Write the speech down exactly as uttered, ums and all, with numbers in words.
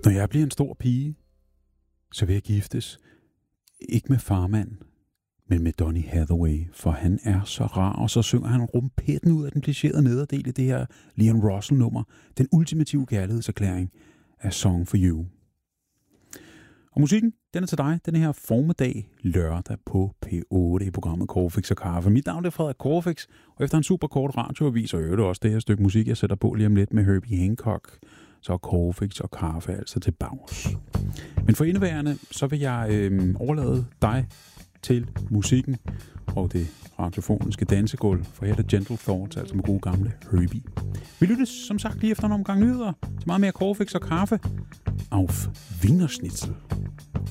Når jeg bliver en stor pige, så vil jeg giftes. Ikke med farmand, men med Donny Hathaway, for han er så rar, og så synger han rumpetten ud af den klichéerede nederdel i det her Leon Russell-nummer. Den ultimative kærlighedserklæring af Song for You. Og musikken, den er til dig, den her formiddag lørdag på P otte i programmet Corfix og Kaffe. Mit navn er Frederik Corfix, og efter en super kort radioavis, og øvrigt også det her stykke musik, jeg sætter på lige om lidt med Herbie Hancock, så er Corfix og Kaffe altså til bags. Men for indeværende, så vil jeg øh, overlade dig til musikken og det radiofoniske dansegulv, for her er det Gentle Thoughts, altså med gode gamle Herbie. Vi lyttes som sagt lige efter en omgang nyheder til meget mere Corfix og Kaffe. Auf Wiener Schnitzel.